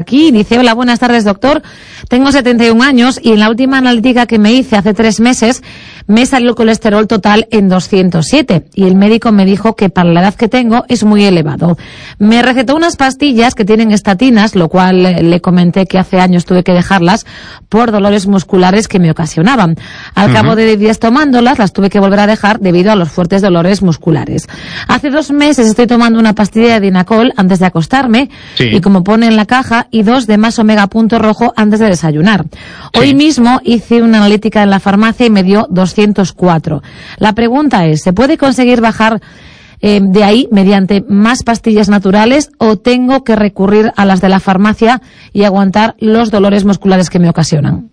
aquí. Dice: hola, buenas tardes, doctor. Tengo 71 años y en la última analítica que me hice hace 3 meses me salió el colesterol total en 207 y el médico me dijo que para la edad que tengo es muy elevado. Me recetó unas pastillas que tienen estatinas, lo cual le comenté que hace años tuve que dejarlas por dolores musculares que me ocasionaban. Al cabo de 10 días tomándolas, las tuve que volver a dejar debido a los fuertes dolores musculares. Hace 2 meses estoy tomando una pastilla de Dinacol antes de acostarme, y como pone en la caja, y 2 de más omega punto rojo antes de desayunar. Hoy mismo hice una analítica en la farmacia y me dio 204. La pregunta es, ¿se puede conseguir bajar de ahí mediante más pastillas naturales o tengo que recurrir a las de la farmacia y aguantar los dolores musculares que me ocasionan?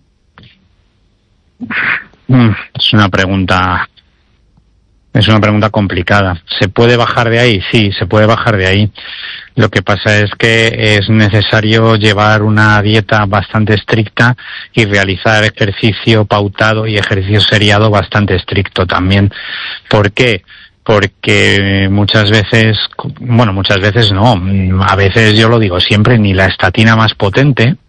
Es una pregunta complicada. ¿Se puede bajar de ahí? Sí, se puede bajar de ahí. Lo que pasa es que es necesario llevar una dieta bastante estricta y realizar ejercicio pautado y ejercicio seriado bastante estricto también. ¿Por qué? Porque muchas veces no, a veces, yo lo digo siempre, ni la estatina más potente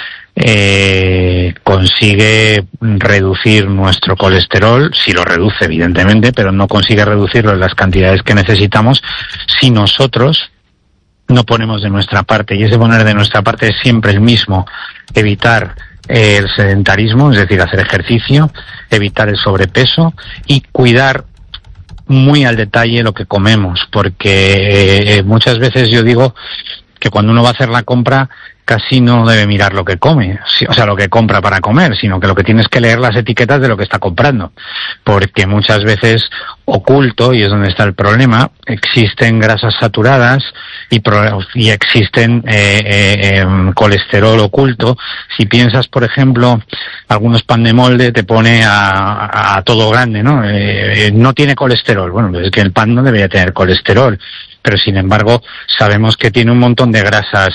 consigue reducir nuestro colesterol, si lo reduce evidentemente, pero no consigue reducirlo en las cantidades que necesitamos si nosotros no ponemos de nuestra parte, y ese poner de nuestra parte es siempre el mismo: evitar el sedentarismo, es decir, hacer ejercicio, evitar el sobrepeso y cuidar muy al detalle lo que comemos, porque muchas veces yo digo que cuando uno va a hacer la compra casi no debe mirar lo que come, o sea, lo que compra para comer, sino que lo que tienes que leer las etiquetas de lo que está comprando, porque muchas veces oculto, y es donde está el problema, existen grasas saturadas y existen colesterol oculto. Si piensas, por ejemplo, algunos pan de molde te pone a todo grande, ¿no? No tiene colesterol. Bueno, pues es que el pan no debería tener colesterol, pero sin embargo sabemos que tiene un montón de grasas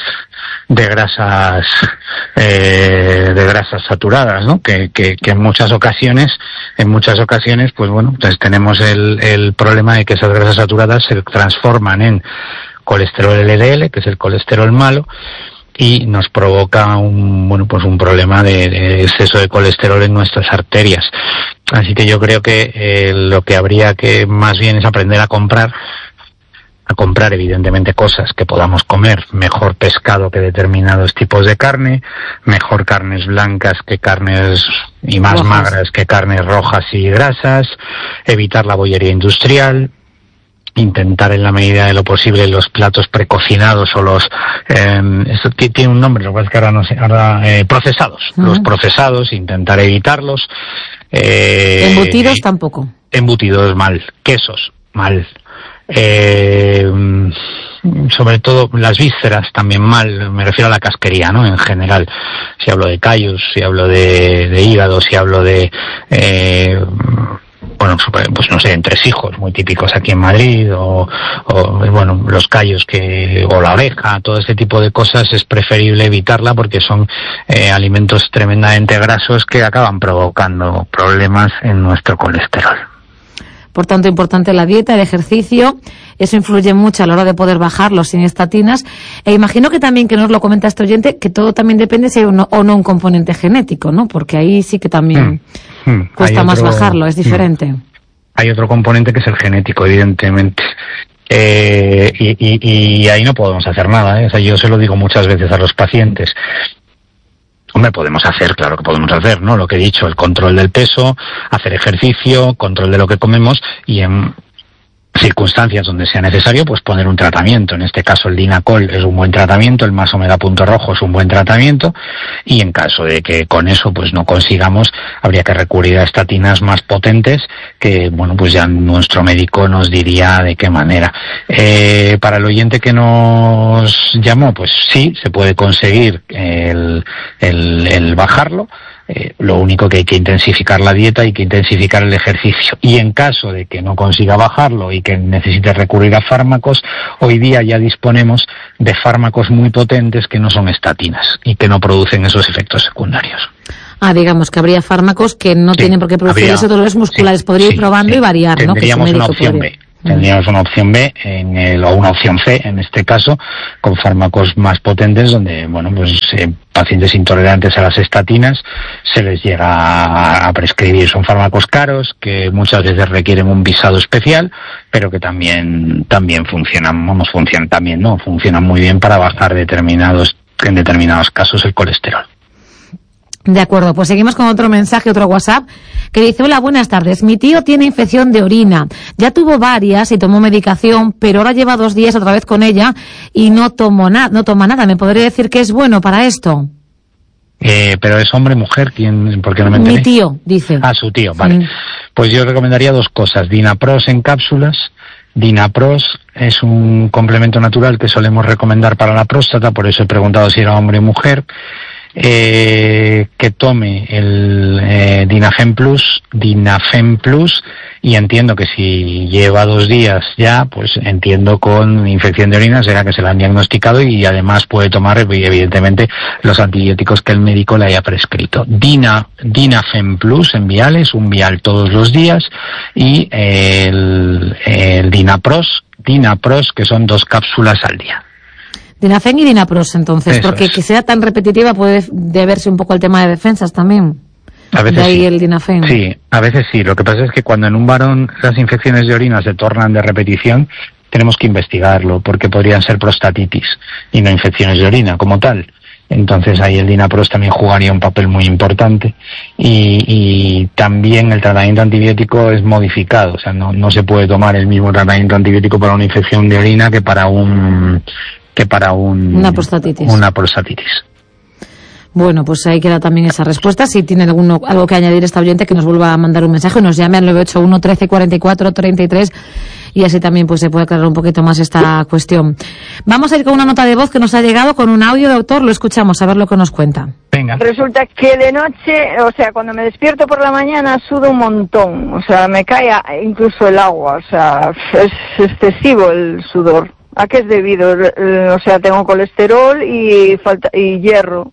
saturadas, ¿no? Que en muchas ocasiones, pues bueno, pues tenemos el problema de que esas grasas saturadas se transforman en colesterol LDL, que es el colesterol malo, y nos provoca un problema de exceso de colesterol en nuestras arterias. Así que yo creo que lo que habría que más bien es aprender a comprar evidentemente cosas que podamos comer, mejor pescado que determinados tipos de carne, mejor carnes blancas que carnes y más magras que carnes rojas y grasas, evitar la bollería industrial, intentar en la medida de lo posible los platos precocinados o los eso tiene un nombre, lo que pasa es que ahora no sé, procesados, los procesados, intentar evitarlos. Embutidos tampoco. Embutidos mal, quesos mal. Sobre todo las vísceras también mal, me refiero a la casquería, ¿no? En general, si hablo de callos, si hablo de hígado, si hablo de pues no sé, entresijos muy típicos aquí en Madrid, o los callos o la oreja, todo este tipo de cosas es preferible evitarla porque son alimentos tremendamente grasos que acaban provocando problemas en nuestro colesterol. Por tanto, importante la dieta, el ejercicio, eso influye mucho a la hora de poder bajarlo sin estatinas. E imagino que también, que nos lo comenta este oyente, que todo también depende si hay o no un componente genético, ¿no? Porque ahí sí que también cuesta más bajarlo, es diferente. Hay otro componente que es el genético, evidentemente. Y ahí no podemos hacer nada, ¿eh? O sea, yo se lo digo muchas veces a los pacientes. Hombre, claro que podemos hacer, ¿no? Lo que he dicho, el control del peso, hacer ejercicio, control de lo que comemos y en circunstancias donde sea necesario, pues poner un tratamiento. En este caso el Dinacol es un buen tratamiento, el más omega punto rojo es un buen tratamiento, y en caso de que con eso pues no consigamos, habría que recurrir a estatinas más potentes que, bueno, pues ya nuestro médico nos diría de qué manera. Para el oyente que nos llamó, pues sí, se puede conseguir el bajarlo. Lo único que hay que intensificar la dieta, hay que intensificar el ejercicio, y en caso de que no consiga bajarlo y que necesite recurrir a fármacos, hoy día ya disponemos de fármacos muy potentes que no son estatinas y que no producen esos efectos secundarios. Digamos que habría fármacos que no tienen por qué producir esos dolores musculares. Podría ir probando y variar, ¿no? Tendríamos una opción B. Tendríamos una opción B o una opción C, en este caso, con fármacos más potentes, donde, pacientes intolerantes a las estatinas se les llega a prescribir. Son fármacos caros que muchas veces requieren un visado especial, pero que también funcionan muy bien para bajar en determinados casos el colesterol. De acuerdo, pues seguimos con otro mensaje, otro WhatsApp, que dice: hola, buenas tardes. Mi tío tiene infección de orina. Ya tuvo varias y tomó medicación, pero ahora lleva 2 días otra vez con ella y no toma nada. ¿Me podría decir qué es bueno para esto? Pero es hombre, mujer, ¿quién? ¿Por qué no me enteré? Mi tío, dice. Su tío, vale. Sí. Pues yo recomendaría 2 cosas. Dinapros en cápsulas. Dinapros es un complemento natural que solemos recomendar para la próstata, por eso he preguntado si era hombre o mujer. Que tome el Dinafen Plus, y entiendo que si lleva 2 días ya, pues entiendo con infección de orina será que se la han diagnosticado, y además puede tomar evidentemente los antibióticos que el médico le haya prescrito. Dinafen Plus en viales, un vial todos los días, y el Dinapros, que son 2 cápsulas al día. Dinafen y Dinapros, entonces, eso porque es. Que sea tan repetitiva puede deberse un poco al tema de defensas también. A veces de ahí sí. El Dinafen. Sí, a veces sí. Lo que pasa es que cuando en un varón las infecciones de orina se tornan de repetición, tenemos que investigarlo, porque podrían ser prostatitis y no infecciones de orina como tal. Entonces ahí el Dinapros también jugaría un papel muy importante, y también el tratamiento antibiótico es modificado, o sea, no se puede tomar el mismo tratamiento antibiótico para una infección de orina que para una prostatitis. Bueno, pues ahí queda también esa respuesta. Si tienen algo que añadir esta oyente, que nos vuelva a mandar un mensaje, nos llame al 981 13 44 33, y así también pues se puede aclarar un poquito más esta cuestión. Vamos a ir con una nota de voz que nos ha llegado con un audio, doctor, lo escuchamos, a ver lo que nos cuenta. Venga. Resulta que de noche, o sea, cuando me despierto por la mañana sudo un montón, o sea, me cae incluso el agua, o sea, es excesivo el sudor. ¿A qué es debido? O sea, tengo colesterol y hierro.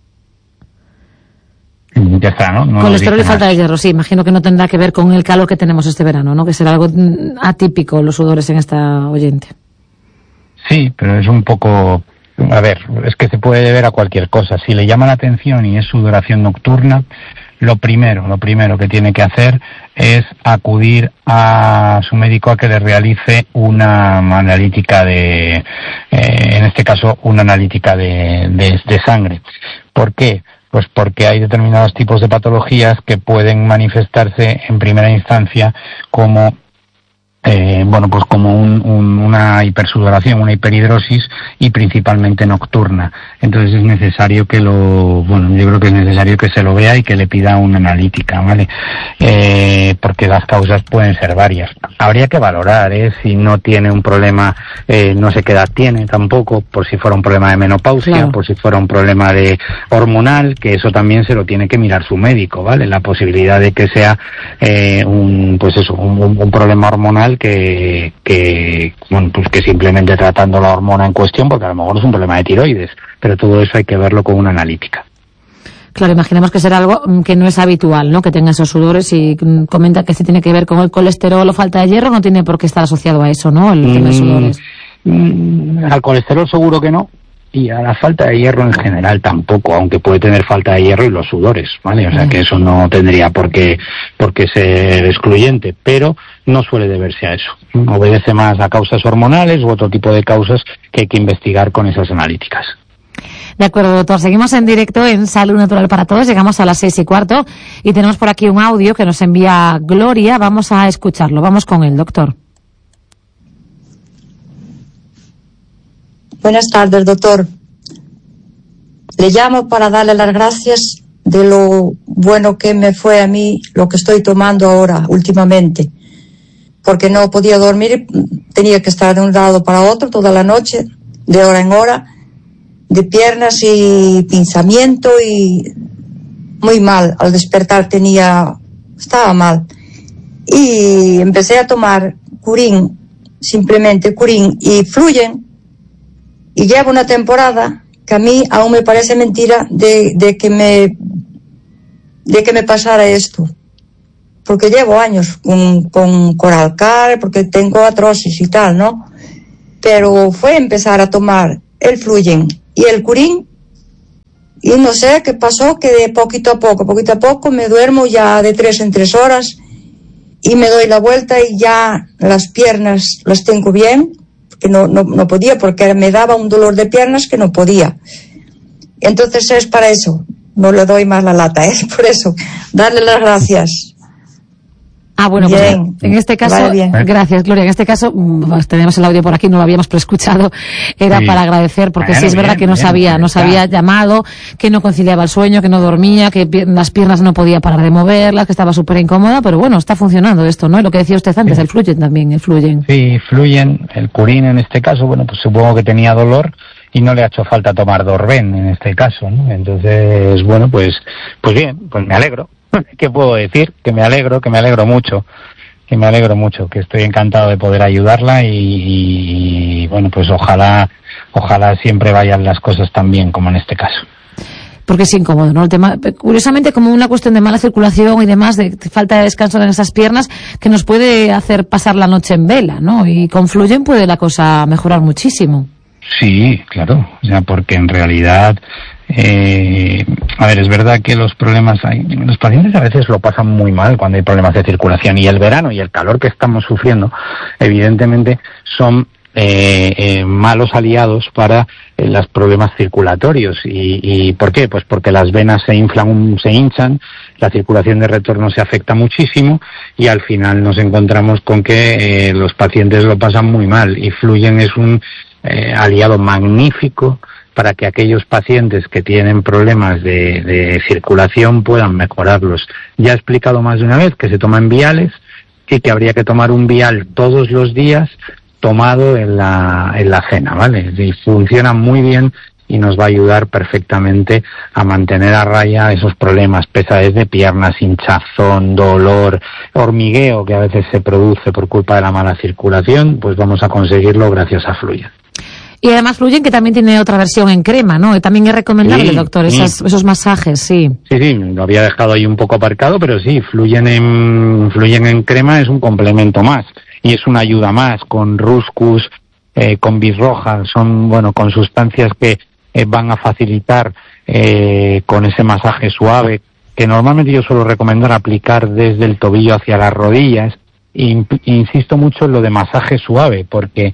Ya está, ¿no? Colesterol y falta de hierro, sí. Imagino que no tendrá que ver con el calor que tenemos este verano, ¿no? Que será algo atípico los sudores en esta oyente. Sí, pero es un poco... A ver, es que se puede deber a cualquier cosa. Si le llama la atención y es sudoración nocturna, lo primero que tiene que hacer es acudir a su médico a que le realice una analítica en este caso, una analítica de sangre. ¿Por qué? Pues porque hay determinados tipos de patologías que pueden manifestarse en primera instancia como una hipersudoración, una hiperhidrosis, y principalmente nocturna. Entonces es necesario yo creo que es necesario que se lo vea y que le pida una analítica, ¿vale? Porque las causas pueden ser varias. Habría que valorar, si no tiene un problema, no sé qué edad tiene tampoco, por si fuera un problema de menopausia, claro, por si fuera un problema de hormonal, que eso también se lo tiene que mirar su médico, ¿vale? La posibilidad de que sea un problema hormonal que simplemente tratando la hormona en cuestión, porque a lo mejor es un problema de tiroides, pero todo eso hay que verlo con una analítica. Claro, imaginemos que será algo que no es habitual, ¿no? Que tenga esos sudores, y comenta que si tiene que ver con el colesterol o falta de hierro, no tiene por qué estar asociado a eso, ¿no? El tema de sudores. Al colesterol seguro que no, y a la falta de hierro en general tampoco, aunque puede tener falta de hierro y los sudores, ¿vale? O sea que eso no tendría por qué ser excluyente, pero no suele deberse a eso. Obedece más a causas hormonales u otro tipo de causas que hay que investigar con esas analíticas. De acuerdo, doctor. Seguimos en directo en Salud Natural para Todos. Llegamos a las 6:15 y tenemos por aquí un audio que nos envía Gloria. Vamos a escucharlo. Vamos con él, doctor. Buenas tardes, doctor. Le llamo para darle las gracias de lo bueno que me fue a mí lo que estoy tomando ahora, últimamente. Porque no podía dormir, tenía que estar de un lado para otro toda la noche, de hora en hora, de piernas y pinzamiento, y muy mal. Al despertar estaba mal. Y empecé a tomar Curín, simplemente Curín y Fluyen, y llevo una temporada que a mí aún me parece mentira de que me pasara esto. porque llevo años con Coralcal, porque tengo artrosis y tal, ¿no? Pero fue empezar a tomar el Fluyen y el Curín, y no sé qué pasó, que de poquito a poco me duermo ya de 3 en 3 horas y me doy la vuelta y ya las piernas las tengo bien, que no podía, porque me daba un dolor de piernas que no podía. Entonces es para eso, no le doy más la lata, es por eso, darle las gracias. Bueno, bien, pues en este caso, gracias, Gloria. En este caso, tenemos el audio por aquí, no lo habíamos preescuchado, era para agradecer, porque sí es verdad que nos había llamado, que no conciliaba el sueño, que no dormía, que las piernas no podía parar de moverlas, que estaba súper incómoda, pero bueno, está funcionando esto, ¿no? Y lo que decía usted antes, el Fluyen también, el Fluyen. Sí, Fluyen, el Curín en este caso, bueno, pues supongo que tenía dolor y no le ha hecho falta tomar Dorben en este caso, ¿no? Entonces, bueno, pues bien, pues me alegro. ¿Qué puedo decir? Que me alegro mucho, que estoy encantado de poder ayudarla y bueno, pues ojalá siempre vayan las cosas tan bien como en este caso. Porque es incómodo, ¿no? El tema, curiosamente, como una cuestión de mala circulación y demás, de falta de descanso en esas piernas, que nos puede hacer pasar la noche en vela, ¿no? Y con Fluyen puede la cosa mejorar muchísimo. Sí, claro, o sea, porque en realidad, a ver, es verdad que los pacientes a veces lo pasan muy mal cuando hay problemas de circulación, y el verano y el calor que estamos sufriendo, evidentemente, son malos aliados para los problemas circulatorios. ¿Y por qué? Pues porque las venas se hinchan, la circulación de retorno se afecta muchísimo y al final nos encontramos con que los pacientes lo pasan muy mal, y Fluyen es un aliado magnífico para que aquellos pacientes que tienen problemas de circulación puedan mejorarlos. Ya he explicado más de una vez que se toman viales y que habría que tomar un vial todos los días tomado en la cena, ¿vale? Y funciona muy bien y nos va a ayudar perfectamente a mantener a raya esos problemas, pesadez de piernas, hinchazón, dolor, hormigueo que a veces se produce por culpa de la mala circulación, pues vamos a conseguirlo gracias a Fluyen. Y además Fluyen, que también tiene otra versión en crema, ¿no? También es recomendable, doctor, esos masajes, sí. Sí, lo había dejado ahí un poco aparcado, pero sí, Fluyen en crema es un complemento más y es una ayuda más, con Ruscus, con Bisroja, son, bueno, con sustancias que van a facilitar con ese masaje suave, que normalmente yo suelo recomendar aplicar desde el tobillo hacia las rodillas. Insisto mucho en lo de masaje suave, porque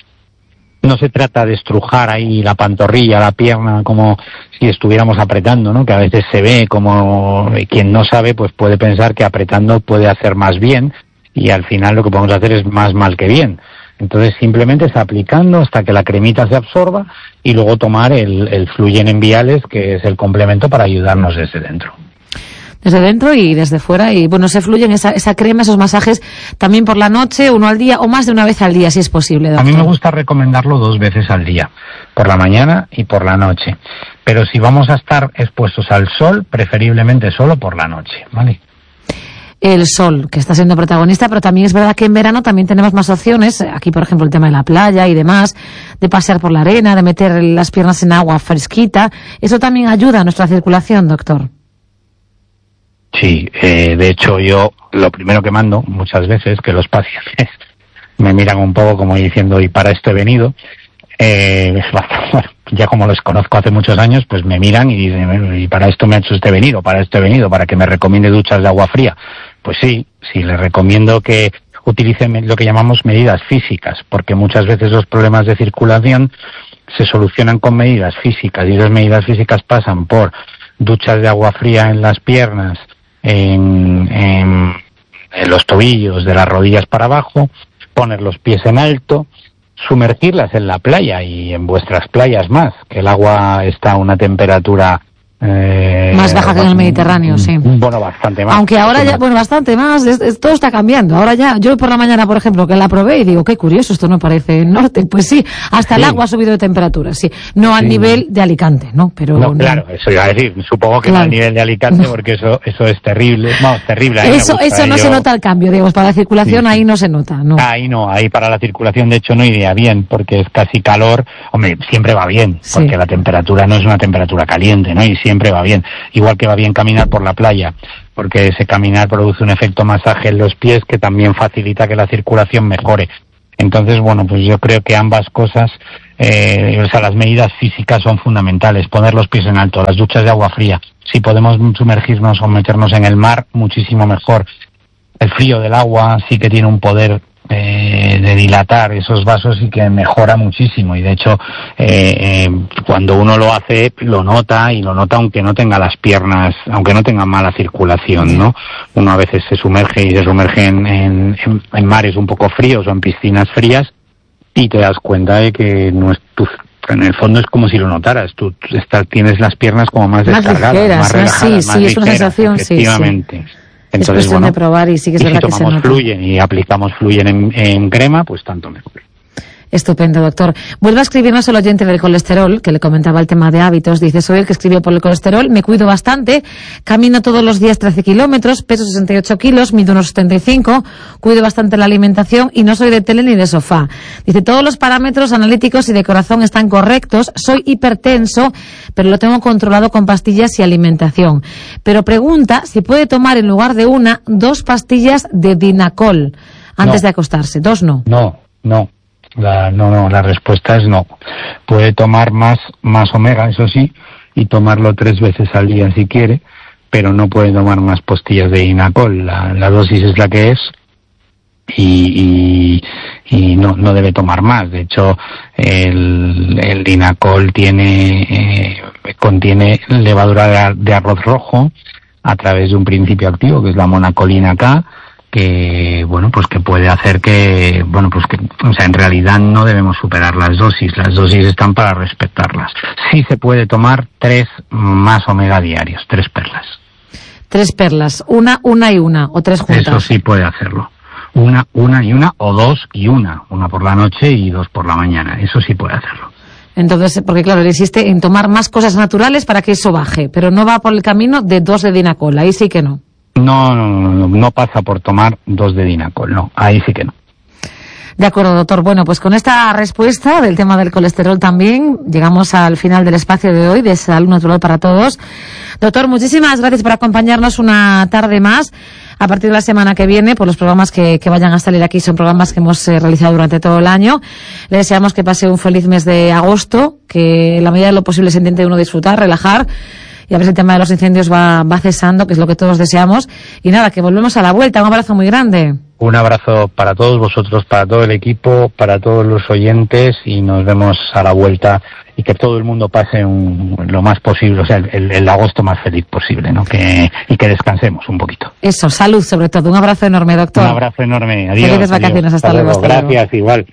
no se trata de estrujar ahí la pantorrilla, la pierna, como si estuviéramos apretando, ¿no? Que a veces se ve como quien no sabe, pues puede pensar que apretando puede hacer más bien, y al final lo que podemos hacer es más mal que bien. Entonces simplemente es aplicando hasta que la cremita se absorba y luego tomar el Fluyen en viales, que es el complemento para ayudarnos desde dentro. Desde dentro y desde fuera, y bueno, se Fluyen esa crema, esos masajes también por la noche, uno al día o más de una vez al día, si es posible, doctor. A mí me gusta recomendarlo 2 veces al día, por la mañana y por la noche, pero si vamos a estar expuestos al sol, preferiblemente solo por la noche, ¿vale? El sol, que está siendo protagonista, pero también es verdad que en verano también tenemos más opciones. Aquí, por ejemplo, el tema de la playa y demás, de pasear por la arena, de meter las piernas en agua fresquita. Eso también ayuda a nuestra circulación, doctor. Sí, de hecho yo lo primero que mando muchas veces, que los pacientes me miran un poco como diciendo, ¿y para esto he venido? Ya como los conozco hace muchos años, pues me miran y dicen, ¿y para esto me ha hecho usted venir? ¿O para esto he venido? ¿Para que me recomiende duchas de agua fría? Pues sí, les recomiendo que utilicen lo que llamamos medidas físicas, porque muchas veces los problemas de circulación se solucionan con medidas físicas, y esas medidas físicas pasan por duchas de agua fría en las piernas, en los tobillos, de las rodillas para abajo, poner los pies en alto, sumergirlas en la playa y en vuestras playas más, que el agua está a una temperatura más baja que en el Mediterráneo, sí. Bueno, bastante más. Aunque ahora ya, bueno, bastante más, todo está cambiando. Ahora ya, yo por la mañana, por ejemplo, que la probé y digo, qué curioso, esto no parece el norte. Pues sí, hasta el agua ha subido de temperatura, sí. No al nivel de Alicante, ¿no? Pero no, claro, eso iba a decir. Supongo que no al nivel de Alicante, porque eso es terrible. Vamos, terrible. Eso no se nota el cambio, digamos, para la circulación ahí no se nota, ¿no? Ahí no, ahí para la circulación de hecho no iría bien, porque es casi calor. Hombre, siempre va bien, porque la temperatura no es una temperatura caliente, ¿no? Y siempre siempre va bien. Igual que va bien caminar por la playa, porque ese caminar produce un efecto masaje en los pies que también facilita que la circulación mejore. Entonces, bueno, pues yo creo que ambas cosas, las medidas físicas son fundamentales. Poner los pies en alto, las duchas de agua fría. Si podemos sumergirnos o meternos en el mar, muchísimo mejor. El frío del agua sí que tiene un poder de dilatar esos vasos y que mejora muchísimo. Y de hecho, cuando uno lo hace, lo nota aunque no tenga las piernas, aunque no tenga mala circulación, ¿no? Uno a veces se sumerge en mares un poco fríos o en piscinas frías y te das cuenta de que no es en el fondo es como si lo notaras. Tú tienes las piernas como más descargadas, ligeras, más relajadas, más sí, ligeras, es una sensación, efectivamente. Sí. Entonces, es cuestión de probar y sí que es verdad que se nota. Si tomamos Fluyen y aplicamos Fluyen en crema, pues tanto mejor. Estupendo, doctor. Vuelve a escribirnos el oyente del colesterol, que le comentaba el tema de hábitos. Dice, soy el que escribió por el colesterol, me cuido bastante, camino todos los días 13 kilómetros, peso 68 kilos, mido unos 75, cuido bastante la alimentación y no soy de tele ni de sofá. Dice, todos los parámetros analíticos y de corazón están correctos, soy hipertenso, pero lo tengo controlado con pastillas y alimentación. Pero pregunta si puede tomar en lugar de 2 pastillas de Dinacol antes de acostarse. 2 no. No. La respuesta es no. Puede tomar más omega, eso sí, y tomarlo 3 veces al día si quiere, pero no puede tomar más pastillas de Dinacol. La dosis es la que es y no debe tomar más. De hecho, el Dinacol contiene levadura de arroz rojo a través de un principio activo que es la monacolina K, que que puede hacer que en realidad no debemos superar las dosis están para respetarlas. Sí se puede tomar 3 más omega diarios, 3 perlas. 3 perlas, una y una, o 3 juntas. Eso sí puede hacerlo. Una y una, o 2 y una por la noche y 2 por la mañana, eso sí puede hacerlo. Entonces, porque claro, él insiste en tomar más cosas naturales para que eso baje, pero no va por el camino de 2 de Dinacol, ahí sí que no. No pasa por tomar 2 de Dinacol, no, ahí sí que no. De acuerdo, doctor. Bueno, pues con esta respuesta del tema del colesterol también llegamos al final del espacio de hoy de Salud Natural para Todos. Doctor, muchísimas gracias por acompañarnos una tarde más. A partir de la semana que viene, por los programas que vayan a salir aquí, son programas que hemos realizado durante todo el año. Le deseamos que pase un feliz mes de agosto, que en la medida de lo posible se intente uno disfrutar, relajar, y a ver si el tema de los incendios va cesando, que es lo que todos deseamos. Y nada, que volvemos a la vuelta. Un abrazo muy grande. Un abrazo para todos vosotros, para todo el equipo, para todos los oyentes, y nos vemos a la vuelta, y que todo el mundo pase lo más posible, o sea, el agosto más feliz posible, ¿no? Y que descansemos un poquito. Eso, salud sobre todo. Un abrazo enorme, doctor. Un abrazo enorme. Adiós. Felices vacaciones. Hasta luego. Gracias, igual.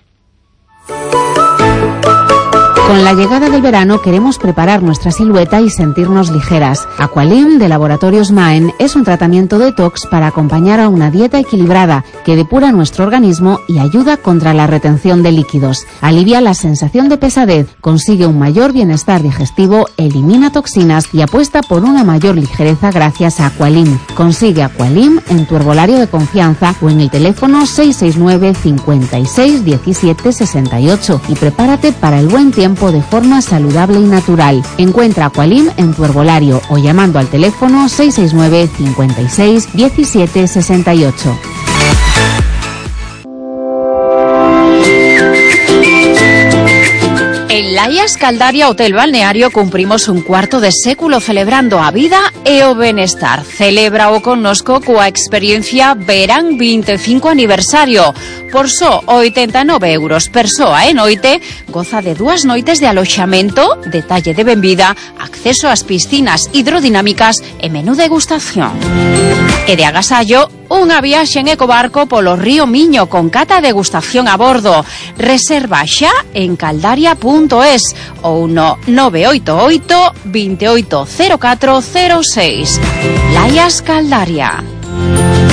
Con la llegada del verano queremos preparar nuestra silueta y sentirnos ligeras. Aqualim de Laboratorios Maen es un tratamiento detox para acompañar a una dieta equilibrada que depura nuestro organismo y ayuda contra la retención de líquidos. Alivia la sensación de pesadez, consigue un mayor bienestar digestivo, elimina toxinas y apuesta por una mayor ligereza gracias a Aqualim. Consigue Aqualim en tu herbolario de confianza o en el teléfono 669 56 17 68 y prepárate para el buen tiempo de forma saludable y natural. Encuentra Aqualim en tu herbolario o llamando al teléfono 669 56 17 68. En Layas Caldaria Hotel Balneario cumprimos un cuarto de século celebrando a vida e o benestar. Celebra o connosco coa experiencia Verán 25 aniversario. Por só 89 euros persoa e noite, goza de 2 noites de aloxamento, detalle de benvida, acceso ás piscinas hidrodinámicas e menú degustación. E de agasallo, unha viaxe en ecobarco polo río Miño con cata e degustación a bordo. Reserva xa en caldaria.es ou no 988 280406. Layas Caldaria.